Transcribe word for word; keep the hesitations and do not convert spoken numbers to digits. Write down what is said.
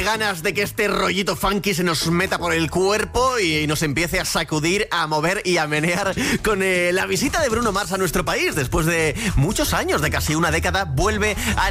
ganas de que este rollito funky se nos meta por el cuerpo y nos empiece a sacudir, a mover y a menear con eh, la visita de Bruno Mars a nuestro país. Después de muchos años, de casi una década, vuelve a